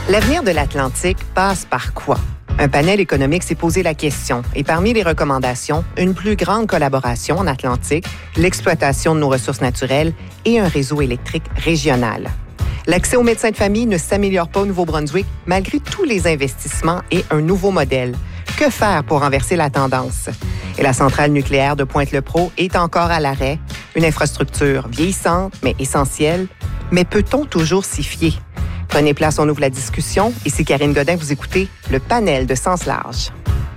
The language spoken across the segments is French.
L'avenir de l'Atlantique passe par quoi? Un panel économique s'est posé la question et parmi les recommandations, une plus grande collaboration en Atlantique, l'exploitation de nos ressources naturelles et un réseau électrique régional. L'accès aux médecins de famille ne s'améliore pas au Nouveau-Brunswick malgré tous les investissements et un nouveau modèle. Que faire pour renverser la tendance? Et la centrale nucléaire de Pointe-le-Pro est encore à l'arrêt, une infrastructure vieillissante mais essentielle. Mais peut-on toujours s'y fier? Prenez place, on ouvre la discussion. Ici Karine Godin, vous écoutez le panel de Sens Large.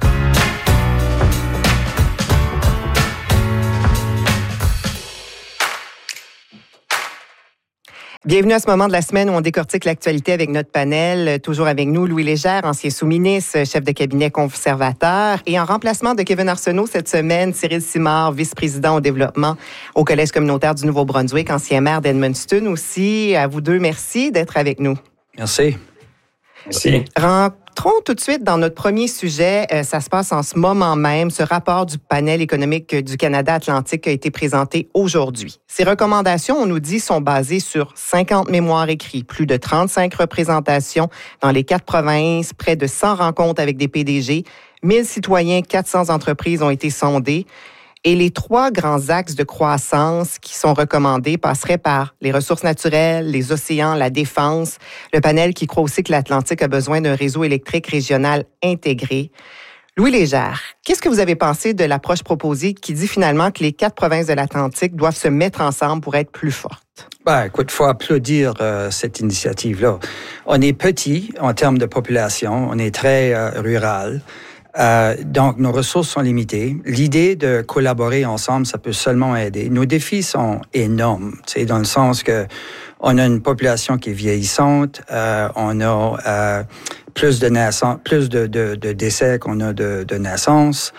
Bienvenue à ce moment de la semaine où on décortique l'actualité avec notre panel. Toujours avec nous, Louis Légère, ancien sous-ministre, chef de cabinet conservateur. Et en remplacement de Kevin Arsenault cette semaine, Cyril Simard, vice-président au développement au Collège communautaire du Nouveau-Brunswick, ancien maire d'Edmundston aussi. À vous deux, merci d'être avec nous. Merci. Merci. Rentrons tout de suite dans notre premier sujet. Ça se passe en ce moment même. Ce rapport du panel économique du Canada Atlantique a été présenté aujourd'hui. Ces recommandations, on nous dit, sont basées sur 50 mémoires écrits, plus de 35 représentations dans les 4 provinces, près de 100 rencontres avec des PDG, 1000 citoyens, 400 entreprises ont été sondées. Et les 3 grands axes de croissance qui sont recommandés passeraient par les ressources naturelles, les océans, la défense. Le panel qui croit aussi que l'Atlantique a besoin d'un réseau électrique régional intégré. Louis Légère, qu'est-ce que vous avez pensé de l'approche proposée qui dit finalement que les 4 provinces de l'Atlantique doivent se mettre ensemble pour être plus fortes? Écoute, il faut applaudir cette initiative-là. On est petit en termes de population, on est très rural. Donc, nos ressources sont limitées. L'idée de collaborer ensemble, ça peut seulement aider. Nos défis sont énormes, dans le sens que on a une population qui est vieillissante, on a plus de décès qu'on a de naissances.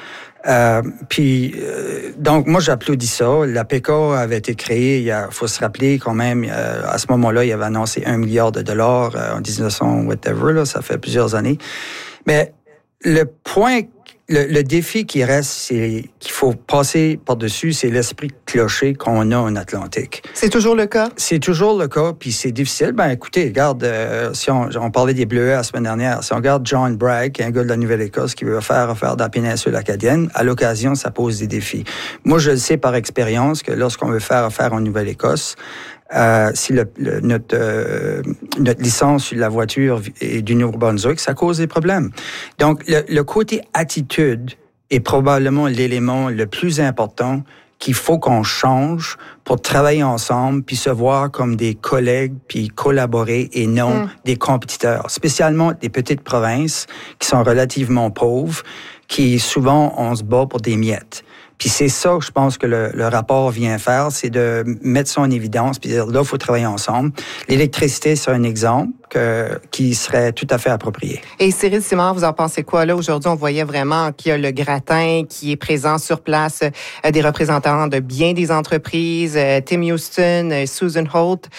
Donc, moi, j'applaudis ça. L'APECA avait été créée, il faut se rappeler quand même, à ce moment-là, il avait annoncé $1 milliard en 1900, whatever, là, ça fait plusieurs années. Mais le point, le défi qui reste, c'est qu'il faut passer par-dessus, c'est l'esprit clocher qu'on a en Atlantique. C'est toujours le cas? C'est toujours le cas, puis c'est difficile. Écoutez, regarde, si on parlait des Bleuets la semaine dernière, si on regarde John Bragg, qui est un gars de la Nouvelle-Écosse, qui veut faire affaire dans la péninsule acadienne, à l'occasion, ça pose des défis. Moi, je le sais par expérience que lorsqu'on veut faire affaire en Nouvelle-Écosse, si notre licence sur la voiture est du Nouveau-Brunswick, ça cause des problèmes. Donc, le côté attitude est probablement l'élément le plus important qu'il faut qu'on change pour travailler ensemble, puis se voir comme des collègues, puis collaborer et non des compétiteurs. Spécialement des petites provinces qui sont relativement pauvres, qui souvent on se bat pour des miettes. Puis c'est ça que je pense que le rapport vient faire, c'est de mettre ça en évidence, puis dire là, il faut travailler ensemble. L'électricité, c'est un exemple qui serait tout à fait approprié. Et Cyril Simard, vous en pensez quoi? Là, aujourd'hui, on voyait vraiment qu'il y a le gratin qui est présent sur place, des représentants de bien des entreprises, Tim Houston, Susan Holt.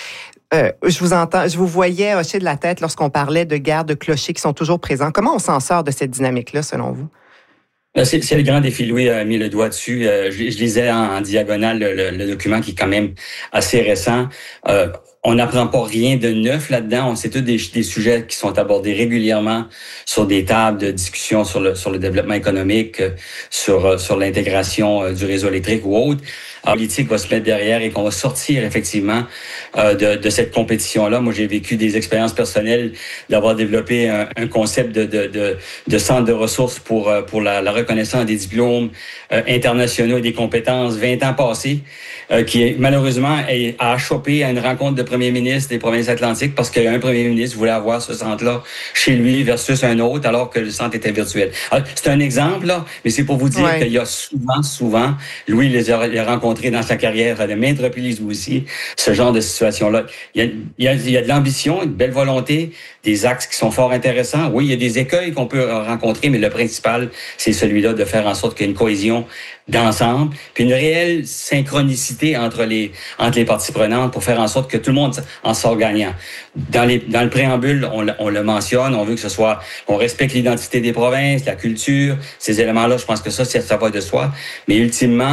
Je vous voyais hocher de la tête lorsqu'on parlait de guerres de clochers qui sont toujours présents. Comment on s'en sort de cette dynamique-là, selon vous? C'est le grand défi. Louis a mis le doigt dessus. Je lisais en diagonale le document qui est quand même assez récent. On n'apprend pas rien de neuf là-dedans. C'est tous des sujets qui sont abordés régulièrement sur des tables de discussion sur le développement économique, sur l'intégration du réseau électrique ou autre. La politique va se mettre derrière et qu'on va sortir effectivement de cette compétition-là. Moi, j'ai vécu des expériences personnelles d'avoir développé un concept de centre de ressources pour la reconnaissance des diplômes internationaux et des compétences 20 ans passés, qui malheureusement a achoppé à une rencontre de premier ministre des provinces atlantiques parce qu'un premier ministre voulait avoir ce centre-là chez lui versus un autre alors que le centre était virtuel. Alors, c'est un exemple, là, mais c'est pour vous dire qu'il y a souvent, Louis les a rencontrés dans sa carrière à de maintes reprises aussi, ce genre de situation-là. Il y a de l'ambition, une belle volonté, des axes qui sont fort intéressants. Oui, il y a des écueils qu'on peut rencontrer, mais le principal, c'est celui-là de faire en sorte qu'il y ait une cohésion d'ensemble, puis une réelle synchronicité entre les parties prenantes pour faire en sorte que tout le monde en sort gagnant. Dans le préambule, on le mentionne, on veut que ce soit, on respecte l'identité des provinces, la culture, ces éléments-là, je pense que ça va de soi. Mais ultimement,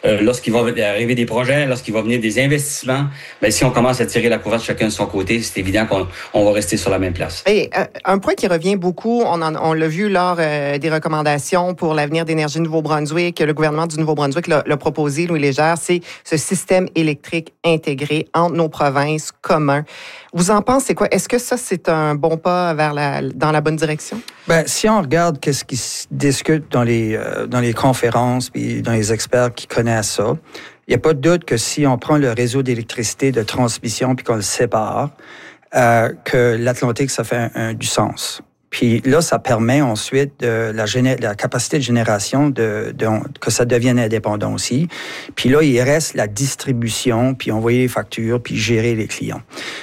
lorsqu'il va arriver des projets, lorsqu'il va venir des investissements, ben, si on commence à tirer la couverture chacun de son côté, c'est évident qu'on va rester sur la même place. Et un point qui revient beaucoup, on l'a vu lors des recommandations pour l'avenir d'énergie Nouveau-Brunswick, le gouvernement du Nouveau-Brunswick l'a proposé, Louis Légère, c'est ce système électrique intégré entre nos provinces commun. Vous en pensez quoi? Est-ce que ça, c'est un bon pas dans la bonne direction? Ben, si on regarde qu'est-ce qui se discute dans les conférences puis dans les experts qui connaissent ça, il n'y a pas de doute que si on prend le réseau d'électricité de transmission puis qu'on le sépare, que l'Atlantique, ça fait du sens. Puis là, ça permet ensuite la capacité de génération que ça devienne indépendant aussi. Puis là, il reste la distribution, puis envoyer les factures, puis gérer les clients.